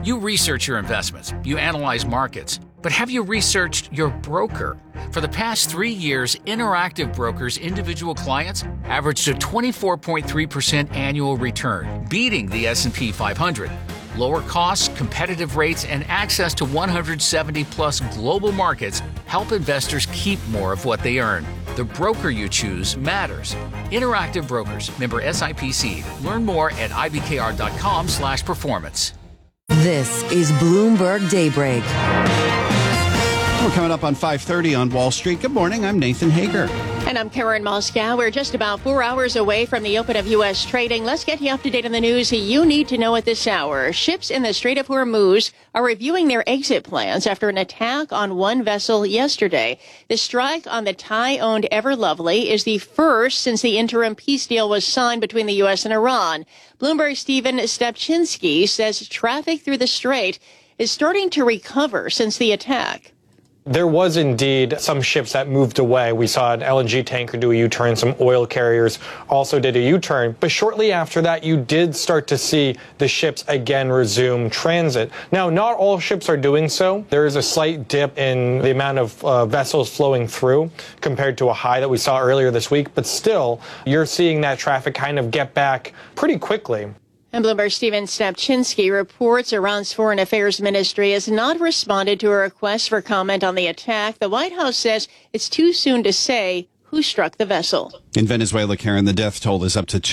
You research your investments, you analyze markets, but have you researched your broker? For the past 3 years, Interactive Brokers' individual clients averaged a 24.3% annual return, beating the S&P 500. Lower costs, competitive rates, and access to 170-plus global markets help investors keep more of what they earn. The broker you choose matters. Interactive Brokers, member SIPC. Learn more at ibkr.com/performance. This is Bloomberg Daybreak. We're coming up on 5:30 on Wall Street. Good morning. I'm Nathan Hager. And I'm Karen Moscow. We're just about 4 hours away from the open of U.S. trading. Let's get you up to date on the news you need to know at this hour. Ships in the Strait of Hormuz are reviewing their exit plans after an attack on one vessel yesterday. The strike on the Thai-owned Everlovely is the first since the interim peace deal was signed between the U.S. and Iran. Bloomberg's Stephen Stepchinsky says traffic through the strait is starting to recover since the attack. There was indeed some ships that moved away. We saw an LNG tanker do a U-turn. Some oil carriers also did a U-turn. But shortly after that, you did start to see the ships again resume transit. Now, not all ships are doing so. There is a slight dip in the amount of vessels flowing through compared to a high that we saw earlier this week. But still, you're seeing that traffic kind of get back pretty quickly. And Bloomberg's Stephen Stepchinsky reports Iran's Foreign Affairs Ministry has not responded to a request for comment on the attack. The White House says it's too soon to say who struck the vessel. In Venezuela, Karen, the death toll is up to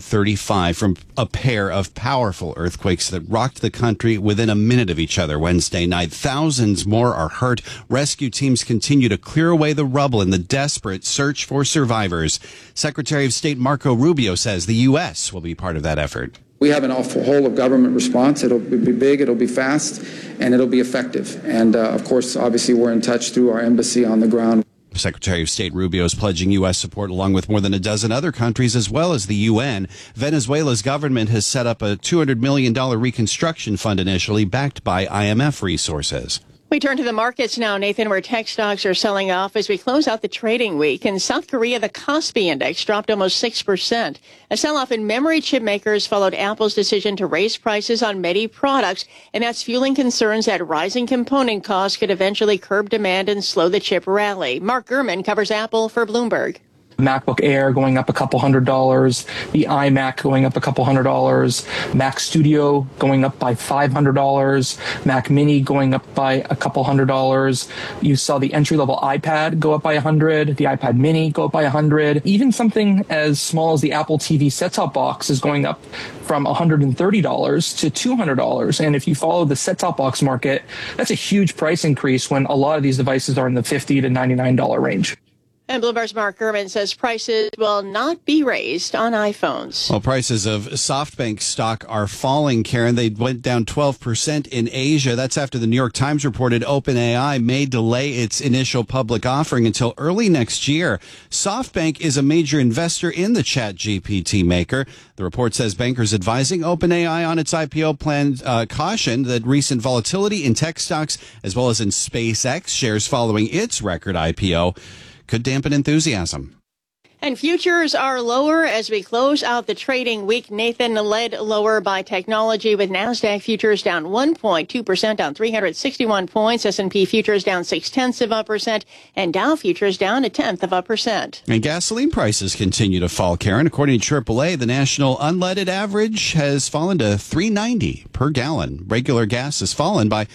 235 from a pair of powerful earthquakes that rocked the country within a minute of each other Wednesday night. Thousands more are hurt. Rescue teams continue to clear away the rubble in the desperate search for survivors. Secretary of State Marco Rubio says the U.S. will be part of that effort. We have an whole of government response. It'll be big, it'll be fast, and it'll be effective. And, of course, obviously, we're in touch through our embassy on the ground. Secretary of State Rubio is pledging U.S. support along with more than a dozen other countries as well as the UN. Venezuela's government has set up a $200 million reconstruction fund initially backed by IMF resources. We turn to the markets now, Nathan, where tech stocks are selling off as we close out the trading week. In South Korea, the Kospi index dropped almost 6%. A sell-off in memory chip makers followed Apple's decision to raise prices on Medi products, and that's fueling concerns that rising component costs could eventually curb demand and slow the chip rally. Mark Gurman covers Apple for Bloomberg. MacBook Air going up a couple $100, the iMac going up a couple $100, Mac Studio going up by $500, Mac Mini going up by a couple $100. You saw the entry-level iPad go up by $100, the iPad Mini go up by $100. Even something as small as the Apple TV set-top box is going up from $130 to $200. And if you follow the set-top box market, that's a huge price increase when a lot of these devices are in the $50 to $99 range. And Bloomberg's Mark Gurman says prices will not be raised on iPhones. Well, prices of SoftBank stock are falling, Karen. They went down 12% in Asia. That's after the New York Times reported OpenAI may delay its initial public offering until early next year. SoftBank is a major investor in the ChatGPT maker. The report says bankers advising OpenAI on its IPO plan cautioned that recent volatility in tech stocks as well as in SpaceX shares following its record IPO could dampen enthusiasm. And futures are lower as we close out the trading week. Nathan, led lower by technology with NASDAQ futures down 1.2%, down 361 points. S&P futures down 0.6%, and Dow futures down 0.1%. And gasoline prices continue to fall, Karen. According to AAA, the national unleaded average has fallen to $3.90 per gallon. Regular gas has fallen by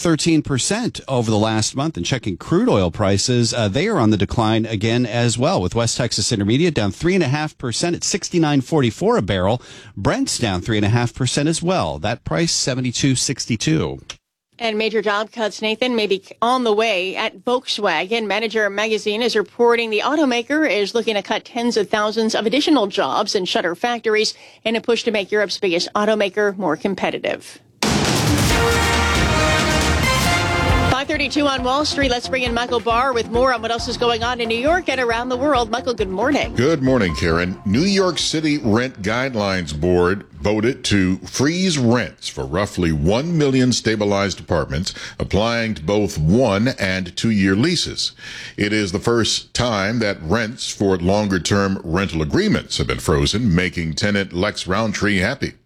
13% over the last month. And checking crude oil prices, they are on the decline again as well, with West Texas Intermediate down 3.5% at $69.44 a barrel. Brent's down 3.5% as well. That price $72.62. And major job cuts, Nathan, may be on the way at Volkswagen. Manager Magazine is reporting the automaker is looking to cut tens of thousands of additional jobs and shutter factories in a push to make Europe's biggest automaker more competitive. 5:32 on Wall Street. Let's bring in Michael Barr with more on what else is going on in New York and around the world. Michael, good morning. Good morning, Karen. New York City Rent Guidelines Board voted to freeze rents for roughly 1 million stabilized apartments, applying to both 1 and 2 year leases. It is the first time that rents for longer term rental agreements have been frozen, making tenant Lex Roundtree happy.